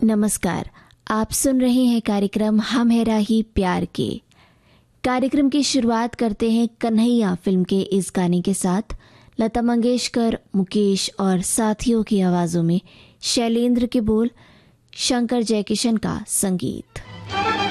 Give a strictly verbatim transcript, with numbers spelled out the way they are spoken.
नमस्कार, आप सुन रहे हैं कार्यक्रम हम है राही प्यार के। कार्यक्रम की शुरुआत करते हैं कन्हैया फिल्म के इस गाने के साथ। लता मंगेशकर, मुकेश और साथियों की आवाजों में शैलेंद्र के बोल, शंकर जयकिशन का संगीत।